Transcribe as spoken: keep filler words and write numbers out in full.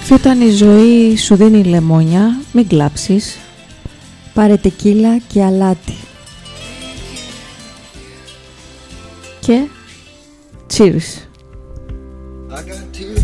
Και όταν η ζωή σου δίνει λεμόνια, μην κλάψεις. Πάρε τεκίλα και αλάτι. Και cheers.